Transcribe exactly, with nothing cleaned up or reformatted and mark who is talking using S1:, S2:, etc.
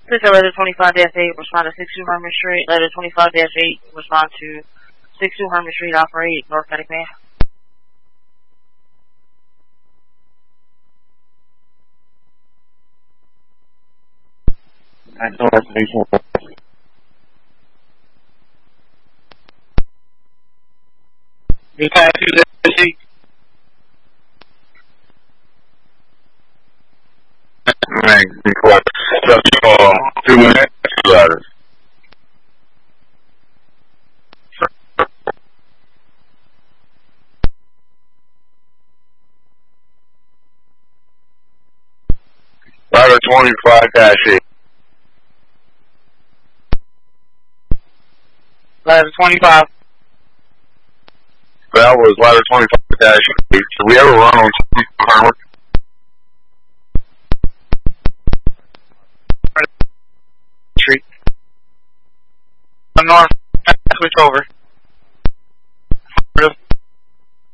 S1: Please have letter twenty-five dash eight respond to sixty-two Herman Street. Letter twenty-five dash eight respond to sixty-two Herman Street, operate North Medic Man.
S2: I know that's visual.
S3: You pass through the sheet.
S2: Man, because so, uh, two minutes, two letters. Ladder twenty-five dash eight.
S3: Ladder twenty-five.
S2: That was ladder twenty-five dash eight. So we ever run on Herman?
S3: Street. North, switch over.